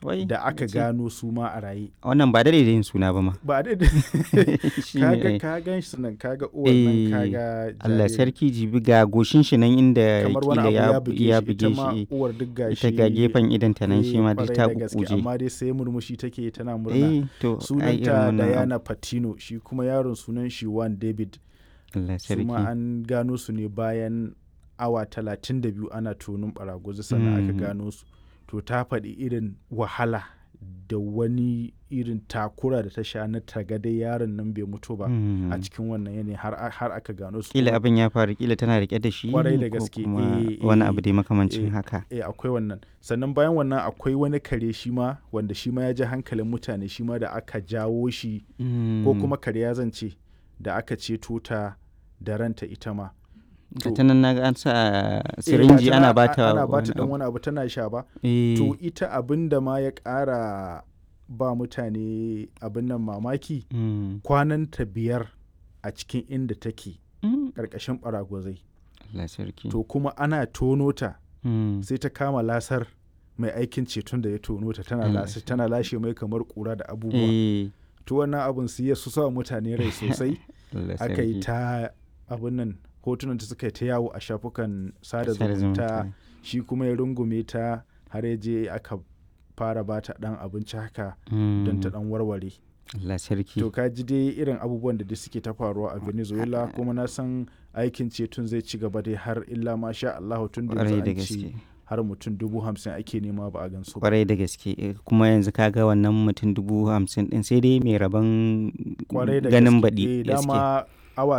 Wai, da aka ce. gano su ma a raye. Wannan ba da yin suna ba ma. Ba da Shi ne, kaga eh. ka gan shi nan kaga uwar nan Eh, kaga Allah jariri sarki jibi ga goshin shi nan inda kamar wani kila abu ya buge ya shi ita ma buge shi. uwar duk Ita ga gashi gefen idan ta nan shi ma duk kwarai ta da gaske kukuje. amma dai sai murmushi take tana murna. Eh, to ai irin Sunanta wannan abu. Diana Patino shi kuma yaron sunan shi Juan David. Allah Su ma sarki. an gano su ne bayan awa 32 ana tonin ɓaraguzi sannan aka gano su. To ta faɗi irin wahala da wani irin takura da ta sha na taga dai yaron nan bai mutu ba a cikin wannan yanayi har aka gano su. Kila abin ya faru kila tana rike da shi Kwarai da ko gaske, kuma wani abu dai makamancin eh, haka. akwai wannan sannan bayan wannan akwai wani kare shi ma wanda shi ma ya ji hankalin mutane shi ma da aka jawo shi ko kuma kare ya zance da aka ceto ta da ranta ita ma. Ta nan naga an sa sirinji ana bata dan wani abu tana sha ba. Eh, To ita abin da ma ya ƙara ba mutane abin nan mamaki kwananta 5 a cikin inda take ƙarƙashin ɓaragwazai. Allah sarki. To kuma ana tono ta sai ta kama lasar mai aikin ceton da ya tono ta tana lashe mai kamar ƙura da abubuwa. Eh, To wannan abin su ya sa mutane rai sosai. Allah Aka yi sarki. ta abin nan hotunan ta suka yi ta yawo a shafukan sada Sada zumunta zumunta. shi kuma ya rungume ta har ya je aka fara ba ta ɗan abinci haka don ta ɗan warware. Allah sarki. To ka ji dai irin abubuwan da suke ta faruwa a Venezuela kuma na san aikin ceton zai ci gaba dai har illa ma sha Allah tun da Kwarai da yanzu an ce gaske. har mutum 50,000 ake nema ba a gansu ba. Kwarai da gaske. Kuma yanzu kaga wannan mutum 50,000 din sai dai mai rabon Kwarai da ganin gaske. baɗi. Gaske. Dama awa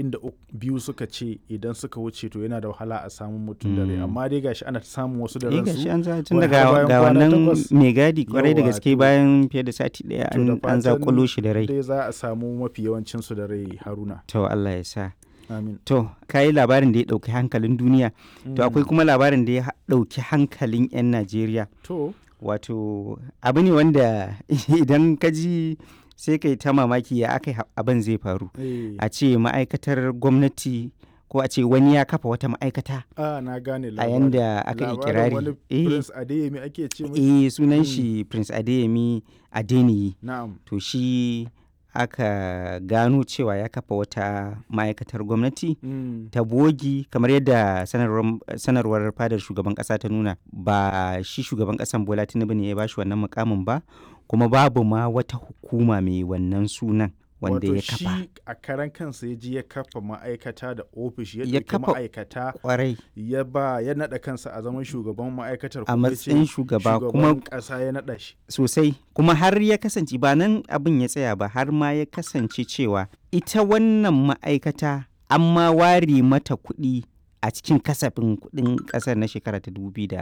72 suka ce idan suka wuce to yana da wahala a samun mutum da rai amma dai gashi ana ta samun wasu da ransu. Gashi an za tun wai daga har bayan ga kwana wannan 8. mai gadi kwarai da Yawwa, gaske to- bayan fiye da sati ɗaya To da an zakulo shi da rai. dai za a samu mafi yawancinsu da rai Haruna. To Allah ya sa. Amin. To, ka yi labarin da ya ɗauki hankalin duniya. To, akwai kuma labarin da ya ɗauki hankalin 'yan Najeriya. To, Wato, abu ne wanda idan ka ji sai kai ta mamaki ya aka abin zai faru. A ce ma'aikatar gwamnati ko a ce wani ya kafa wata ma'aikata na gane a labarin. yanda aka yi kirari. Wani Prince Adeyemi ake ce mai. Sunan shi Prince Adeyemi Adeniyi. Na'am. To, shi aka gano cewa ya kafa wata ma'aikatar gwamnati ta bogi kamar yadda sanarwar fadar shugaban kasa ta nuna ba shi shugaban kasan Bola Tinubu ne ya bashi wannan mukamin ba kuma babu ma wata hukuma mai wannan sunan wanda ya kafa. Wato shi a karan kansa ya ji ya kafa ma'aikata da ofishi ya Ya ɗauki kafa ma'aikata kwarai ya naɗa kansa a zaman shugaban ma'aikatar a kuma ya ce matsayin shugaba kuma shugaban ƙasa ya naɗa shi. sosai kuma har ya kasance ba nan abin ya tsaya ba har ma ya kasance cewa ita wannan ma'aikata an ma ware mata kuɗi a cikin kasafin kuɗin ƙasar na shekara ta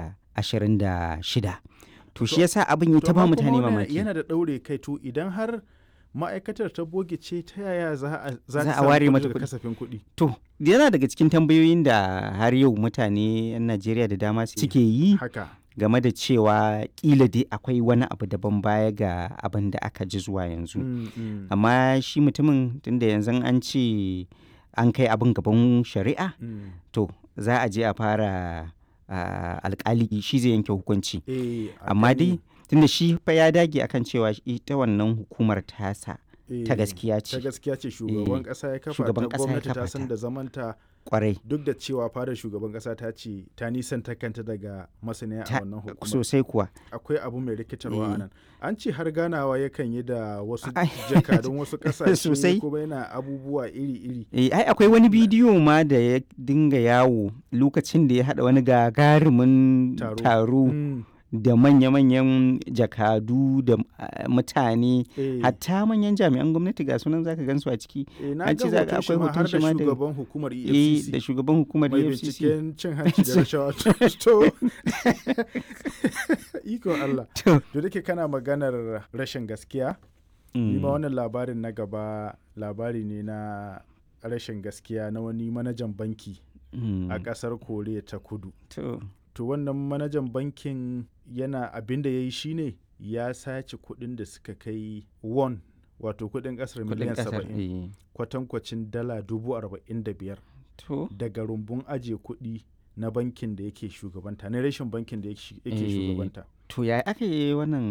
2026. To shi yasa abin ya ta ba mutane mamaki. Yana da ɗaure kai to idan har ma'aikatar ta boge ce ta yaya za a ware mata da kuɗi. kasafin kuɗi. To yana daga cikin tambayoyin da har yau mutane 'yan Najeriya da dama suke yi Haka. game da cewa kila dai akwai wani abu daban baya ga abin da aka ji zuwa yanzu. Amma shi mutumin tunda yanzu an ce an kai abin gaban shari'a to za a je a fara alkali shi zai yanke hukunci. Amma dai tunda shi fa ya dage akan cewa ita wannan hukumar tasa ta gaskiya ce. Ta gaskiya ce shugaban ƙasa ya kafa Shugaban ta ƙasa ya gwamnati ta kafa san ta. da zamanta Kwarai. duk da cewa fadar shugaban ƙasa ta ce ta nisanta kanta daga masaniya a wannan hukumar. Sosai kuwa. Akwai abu mai rikitarwa a nan. An ce har ganawa yakan yi da wasu Ai. jakadun wasu ƙasashe Sosai. kuma yana abubuwa iri-iri. Ai akwai wani bidiyo ma da ya dinga yawo lokacin da ya haɗa wani gagarumin taro da manya-manyan jakadu da mutane hatta manyan jami'an gwamnati ga sunan zaka gansu a ciki. Na ga hoton shi ma har da shugaban hukumar EFCC. Da shugaban hukumar mai EFCC. binciken cin hanci da rashawa. To, iko Allah. To da ke kana maganar rashin gaskiya, ni ma wannan labarin na gaba labari ne na rashin gaskiya na wani manajan banki a ƙasar Koriya ta Kudu. To wannan manajan bankin yana abin da ya yi shine ya sace kuɗin da suka kai won wato kuɗin ƙasar miliyan 70 kwatankwacin dala 45,000 daga rumbun ajiye kuɗi na bankin da yake shugabanta na rashin bankin da yake shugabanta. To ya aka yi wannan